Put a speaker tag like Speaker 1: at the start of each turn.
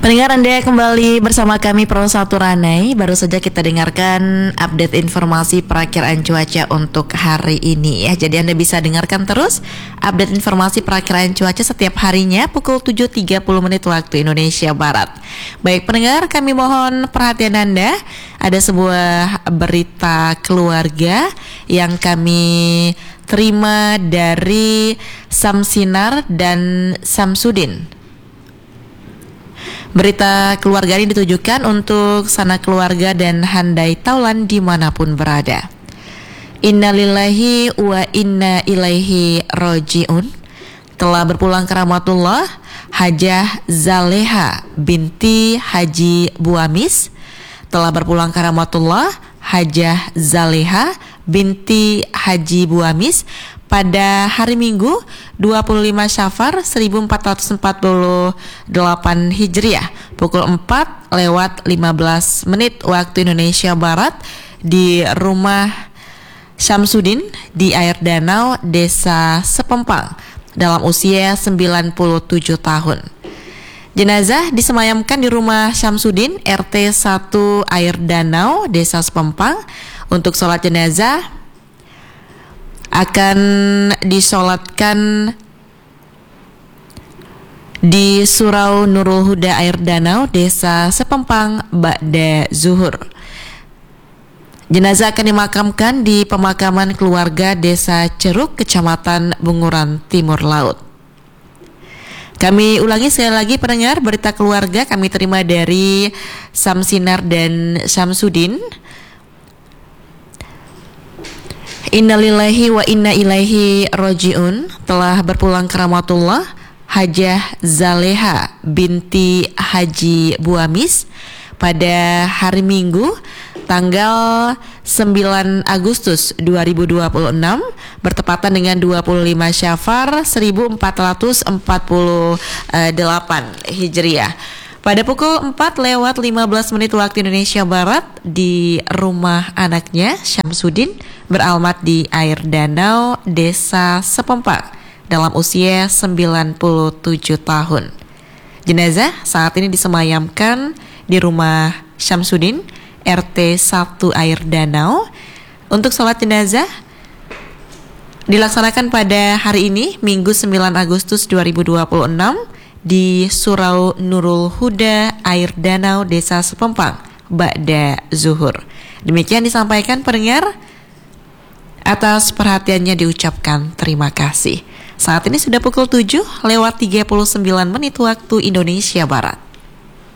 Speaker 1: Pendengar, Anda kembali bersama kami Pro Satu Ranai. Baru saja kita dengarkan update informasi perakiraan cuaca untuk hari ini ya. Jadi Anda bisa dengarkan terus update informasi perakiraan cuaca setiap harinya pukul 7.30 waktu Indonesia Barat. Baik pendengar, kami mohon perhatian Anda. Ada sebuah berita keluarga yang kami terima dari Samsinar dan Samsudin. Berita keluarga ini ditujukan untuk sanak keluarga dan handai taulan dimanapun berada. Innalillahi wa inna ilaihi roji'un. Telah berpulang ke rahmatullah Hajah Zaleha binti Haji Buamis. Telah berpulang ke rahmatullah Hajah Zaleha binti Haji Buamis pada hari Minggu 25 Syafar 1448 Hijriah pukul 4:15 waktu Indonesia Barat di rumah Syamsuddin di Air Danau, Desa Sepempang dalam usia 97 tahun. Jenazah disemayamkan di rumah Syamsuddin RT 1 Air Danau, Desa Sepempang. Untuk sholat jenazah akan disolatkan di Surau Nurul Huda Air Danau, Desa Sepempang, ba'da zuhur. Jenazah akan dimakamkan di pemakaman keluarga Desa Ceruk, Kecamatan Bunguran Timur Laut. Kami ulangi sekali lagi pendengar, berita keluarga kami terima dari Samsinar dan Samsudin. Innalillahi wa inna ilaihi roji'un. Telah berpulang ke rahmatullah Hajah Zaleha binti Haji Buamis pada hari Minggu tanggal 9 Agustus 2026 bertepatan dengan 25 Syafar 1448 Hijriah. Pada pukul 4:15 waktu Indonesia Barat di rumah anaknya Syamsuddin beralamat di Air Danau, Desa Sepempang dalam usia 97 tahun. Jenazah saat ini disemayamkan di rumah Syamsuddin RT 1 Air Danau. Untuk sholat jenazah dilaksanakan pada hari ini Minggu 9 Agustus 2026 di Surau Nurul Huda Air Danau, Desa Sepempang, ba'da zuhur. Demikian disampaikan pendengar. Atas perhatiannya diucapkan terima kasih. Saat ini sudah pukul 7:39 waktu Indonesia Barat.